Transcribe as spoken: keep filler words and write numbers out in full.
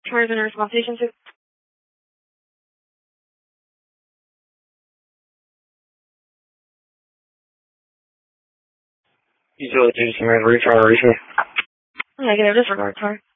Charge and response station two. Utility Jason Red, retry, reach me. Negative, disregard, sorry.